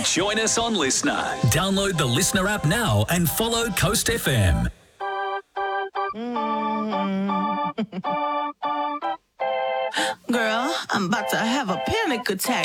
Join us on Listener. Download the Listener app now and follow Coast FM. Girl, I'm about to have a panic attack.